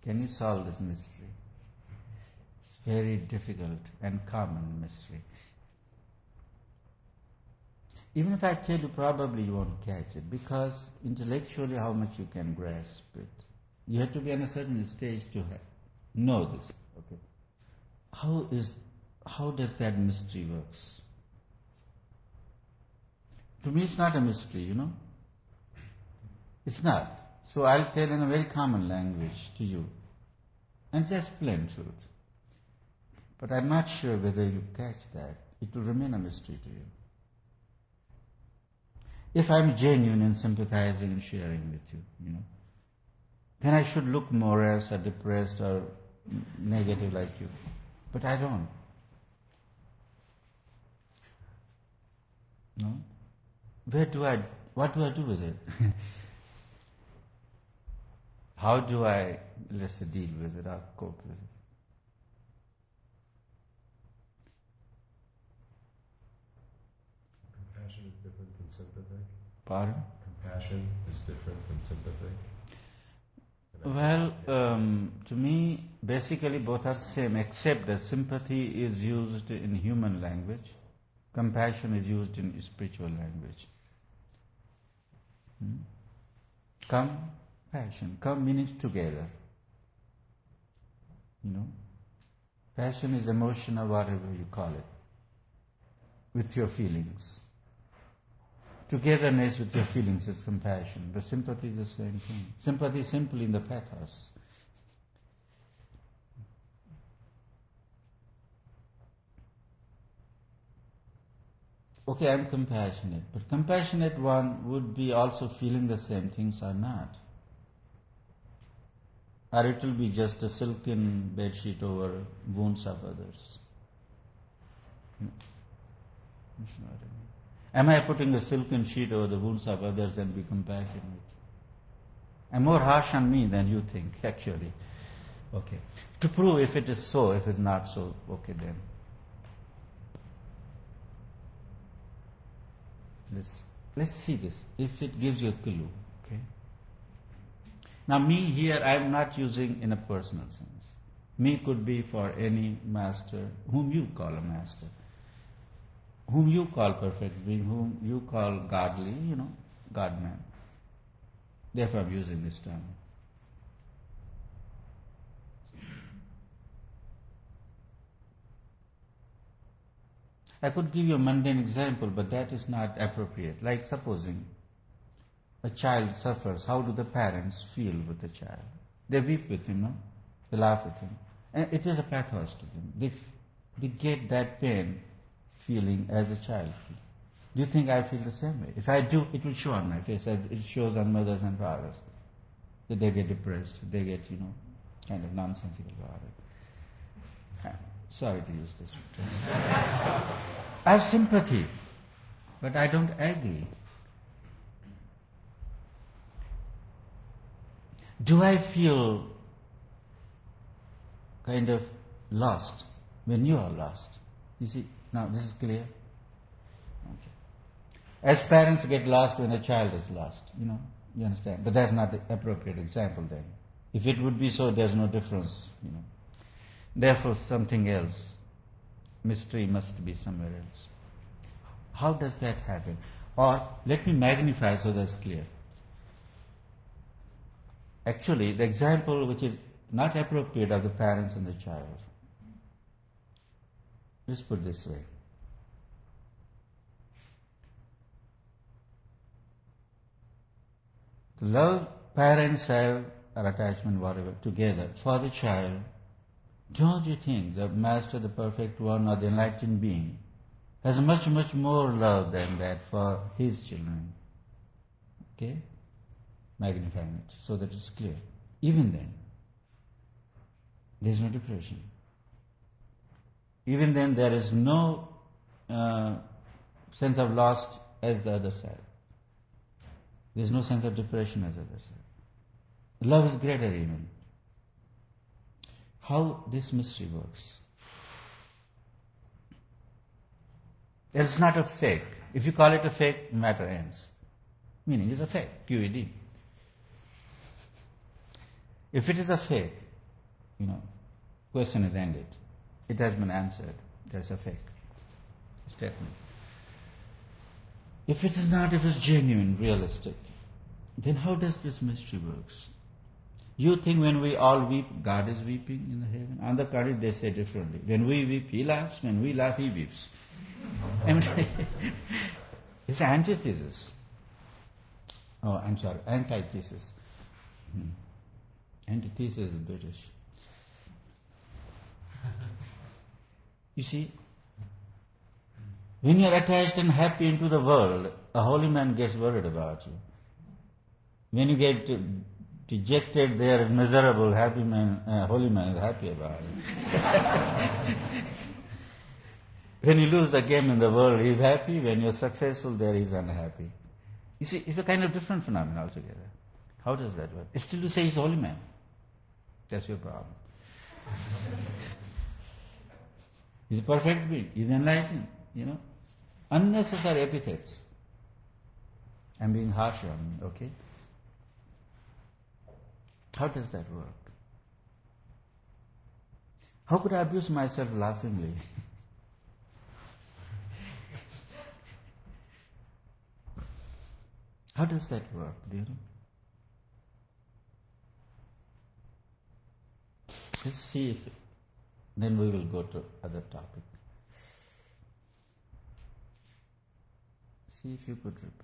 Can you solve this mystery? It's very difficult and common mystery. Even if I tell you, probably you won't catch it, because intellectually how much you can grasp it. You have to be on a certain stage to know this. Okay. How does that mystery works? To me it's not a mystery, you know. It's not. So I'll tell in a very common language to you. And just plain truth. But I'm not sure whether you catch that. It will remain a mystery to you. If I'm genuine and sympathizing and sharing with you, you know, then I should look morose or depressed or negative like you. But I don't. No? What do I do with it? How do I, let's say, deal with it or cope with it? Compassion is different than sympathy. Pardon? Compassion is different than sympathy. Well, to me, basically both are same, except that sympathy is used in human language, compassion is used in spiritual language. Compassion, means together. You know, passion is emotion or whatever you call it, with your feelings. Togetherness with your feelings is compassion, but sympathy is the same thing. Sympathy is simply in the pathos. Okay, I'm compassionate, but compassionate one would be also feeling the same things or not. Or it will be just a silken bedsheet over wounds of others. You know what I mean? Am I putting a silken sheet over the wounds of others and be compassionate? I'm more harsh on me than you think, actually. Okay. To prove if it is so, if it's not so, okay then. Let's see this, if it gives you a clue. Okay. Now me here, I'm not using in a personal sense. Me could be for any master, whom you call a master, whom you call perfect being, whom you call godly, you know, God-man. Therefore I'm using this term. I could give you a mundane example, but that is not appropriate. Like supposing a child suffers, how do the parents feel with the child? They weep with him, no? They laugh with him. And it is a pathos to them. They get that pain feeling as a child feels. Do you think I feel the same way? If I do, it will show on my face, as it shows on mothers and fathers. That they get depressed, they get, you know, kind of nonsensical about it. Sorry to use this term. I have sympathy, but I don't agree. Do I feel kind of lost when you are lost? You see, now this is clear? Okay. As parents get lost when a child is lost, you know, you understand? But that's not the appropriate example then. If it would be so, there's no difference, you know. Therefore, something else. Mystery must be somewhere else. How does that happen? Or, let me magnify so that's clear. Actually, the example which is not appropriate of the parents and the child. Let's put it this way. The love parents have, or attachment, whatever, together for the child, don't you think the Master, the Perfect One, or the Enlightened Being has much, much more love than that for his children? Okay? Magnifying it so that it's clear. Even then, there is no depression. Even then, there is no sense of loss as the other side. There is no sense of depression as the other side. Love is greater even. How this mystery works? It's not a fake. If you call it a fake, matter ends. Meaning it's a fake, QED. If it is a fake, question is ended. It has been answered. That's a fact. Statement. If it is not, if it's genuine, realistic, then how does this mystery works? You think when we all weep, God is weeping in the heaven? On the contrary, they say differently. When we weep, He laughs. When we laugh, He weeps. I mean, it's antithesis. Oh, I'm sorry, antithesis. Antithesis is British. You see, when you're attached and happy into the world, a holy man gets worried about you. When you get dejected there, miserable, holy man is happy about it. When you lose the game in the world, he's happy. When you're successful there, he's unhappy. You see, it's a kind of different phenomenon altogether. How does that work? Still you say he's a holy man. That's your problem. He's a perfect being. He's enlightened, Unnecessary epithets. I'm being harsh on you, okay? How does that work? How could I abuse myself laughingly? How does that work, do you know? Let's see if, then we will go to other topic. See if you could repeat.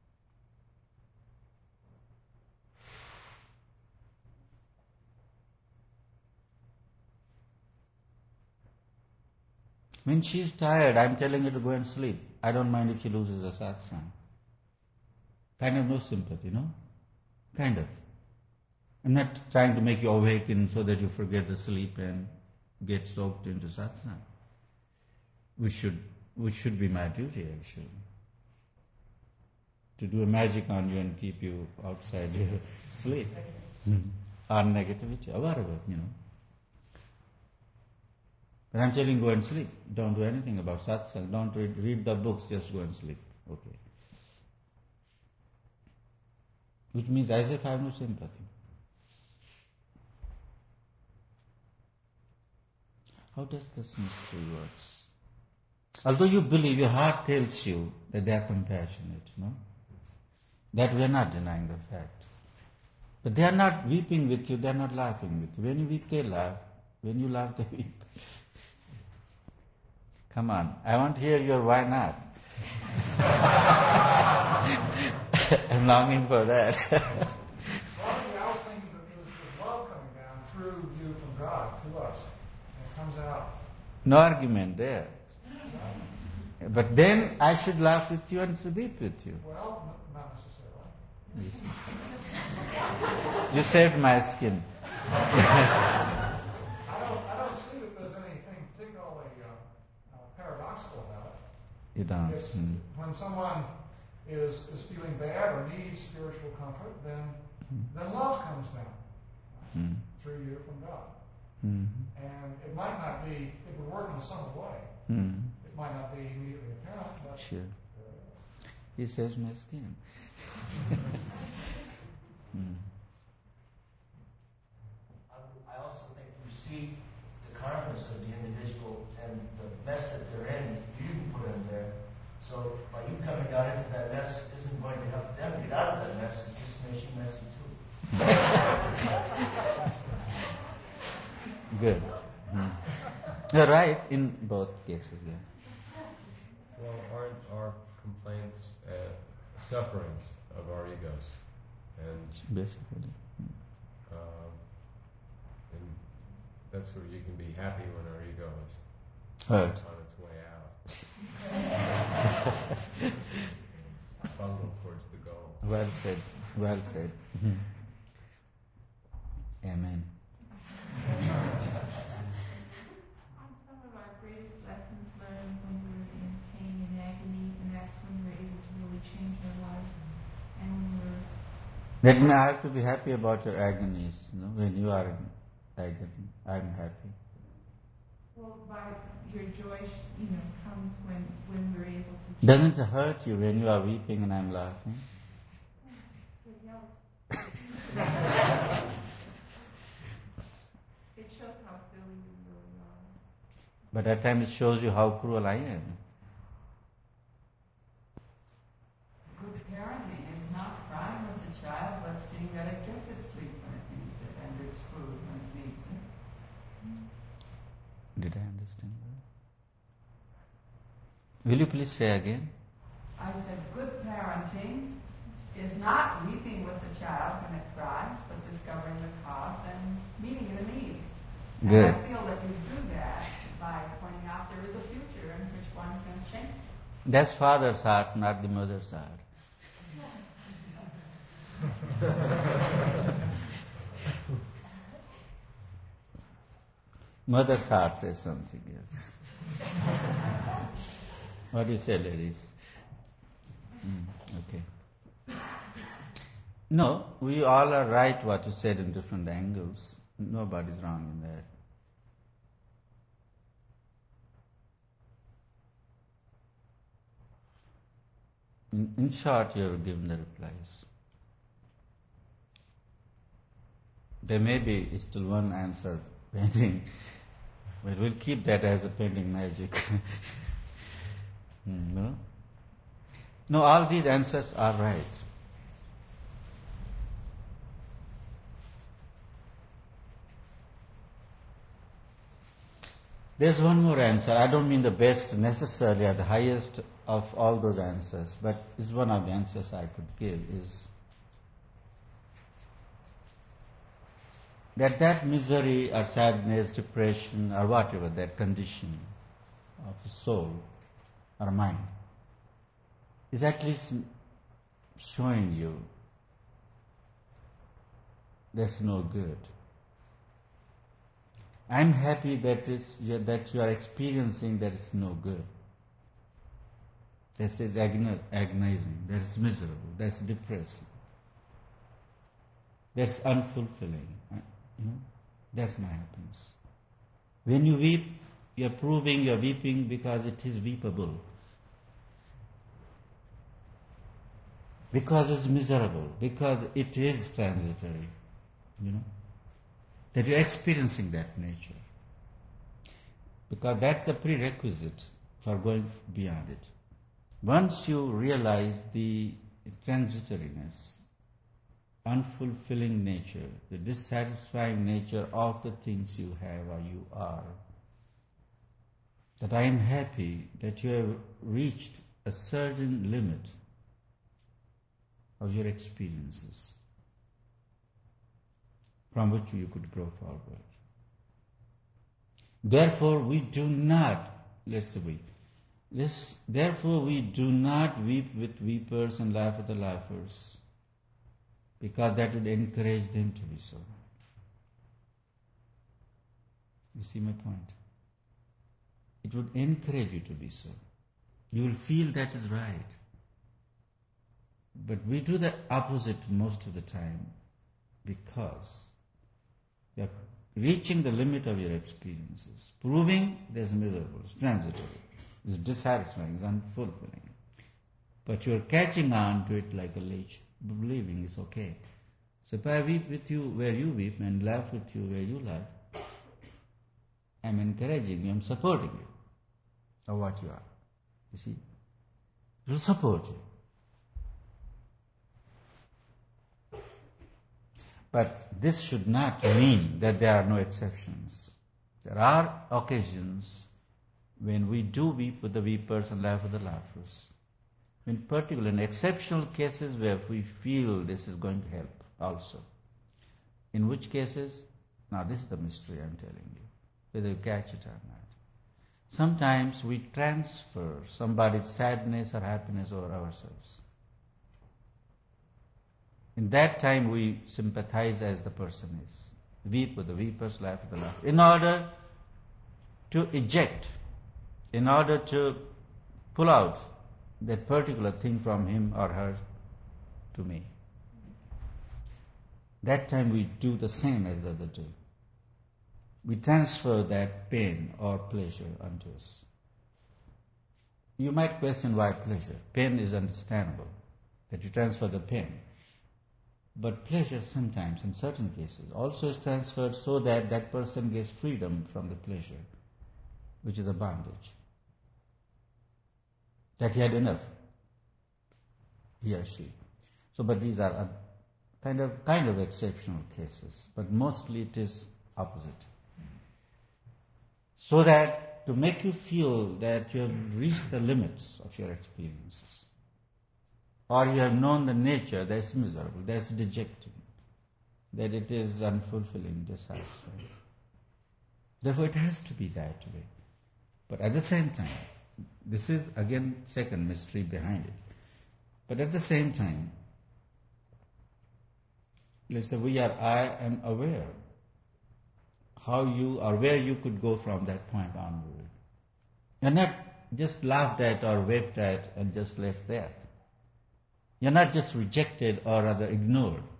When she's tired, I'm telling her to go and sleep. I don't mind if she loses a satsang. Kind of no sympathy, Kind of. I'm not trying to make you awaken so that you forget the sleep and get soaked into satsang. Which should be my duty, actually. To do a magic on you and keep you outside your sleep. Or negativity, or whatever, But I'm telling you, go and sleep. Don't do anything about satsang. Don't read the books, just go and sleep. Okay. Which means as if I have no sympathy. How does this mystery works? Although you believe, your heart tells you that they are compassionate, That we are not denying the fact. But they are not weeping with you, they are not laughing with you. When you weep, they laugh. When you laugh, they weep. Come on, I want to hear your why not. I'm longing for that. Well, I was thinking that there's love coming down through you from God to us. And it comes out. No argument there. But then I should laugh with you and weep with you. Well, not necessarily. You saved my skin. I don't see that there's anything particularly paradoxical about it. You don't. It's when someone is feeling bad or needs spiritual comfort, then love comes down through you from God. And it might not be, it would work in a subtle way. It might not be immediately apparent, but sure. He saves my skin. I also think you see the kindness of the individual and the mess that they're in, you put in there. So by you coming out into that mess isn't going to help them get out of that mess, it just makes you messy too. Good. You're right in both cases, yeah. Well, aren't our complaints sufferings of our egos? And Basically. And that's where you can be happy when our ego is Hurt. on its way out. Bungle towards the goal. Well said. Well said. Amen. Some of our greatest lessons learned when we're in pain and agony, and that's when we're able to really change our lives. And when we're That means I have to be happy about your agonies. When you are in agony, I'm happy. well, by your joy, comes when we're able to. Doesn't it hurt you when you are weeping and I'm laughing? It shows But at times it shows you how cruel I am. Good parenting is not crying with the child, but seeing that it gets its sleep when it needs it and its food when it needs it. Did I understand that? Will you please say again? I said good parenting is not weeping with the child when it cries, but discovering the cause and meeting the need. Good. And I feel that you do that by pointing out there is a future in which one can change. That's father's heart, not the mother's heart. Mother's heart says something else. What do you say, ladies? Okay. No, we all are right what you said in different angles. Nobody's wrong in that. In short, you have given the replies. There may be still one answer pending, but we'll keep that as a pending magic. No? No, all these answers are right. There's one more answer. I don't mean the best necessarily or the highest of all those answers, but it's one of the answers I could give is that misery or sadness, depression or whatever, that condition of the soul or mind is at least showing you there's no good. I'm happy that you are experiencing that it's no good. That's agonizing, that's miserable, that's depressing, that's unfulfilling. That's my happiness. When you weep, you're proving you're weeping because it is weepable. Because it's miserable, because it is transitory, that you're experiencing that nature. Because that's the prerequisite for going beyond it. Once you realize the transitoriness, unfulfilling nature, the dissatisfying nature of the things you have or you are, that I am happy that you have reached a certain limit of your experiences from which you could grow forward. Therefore, we do not, therefore we do not weep with weepers and laugh with the laughers, because that would encourage them to be so. You see my point? It would encourage you to be so. You will feel that is right. But we do the opposite most of the time because you are reaching the limit of your experiences, proving there's miserable, it's transitory, it's dissatisfying, it's unfulfilling. But you are catching on to it like a leech, believing it's okay. So if I weep with you where you weep and laugh with you where you laugh, I'm encouraging you, I'm supporting you of what you are. You see? It will support you. But this should not mean that there are no exceptions. There are occasions when we do weep with the weepers and laugh with the laughers. In particular, in exceptional cases where we feel this is going to help also. In which cases, now this is the mystery I'm telling you, whether you catch it or not. Sometimes we transfer somebody's sadness or happiness over ourselves. In that time we sympathize as the person is. Weep with the weepers, laugh with the laughers. In order to eject, in order to pull out that particular thing from him or her to me. That time we do the same as the other do. We transfer that pain or pleasure unto us. You might question why pleasure. Pain is understandable, that you transfer the pain. But pleasure sometimes, in certain cases, also is transferred so that that person gets freedom from the pleasure. which is a bondage. That he had enough, he or she. So, but these are kind of exceptional cases, but mostly it is opposite. So that to make you feel that you have reached the limits of your experiences, or you have known the nature that's miserable, that's dejecting, that it is unfulfilling, dissatisfying. Therefore it has to be that way. But at the same time, this is again second mystery behind it. But at the same time, let's say I am aware how you or where you could go from that point onward. You're not just laughed at or waved at and just left there. You're not just rejected or rather ignored.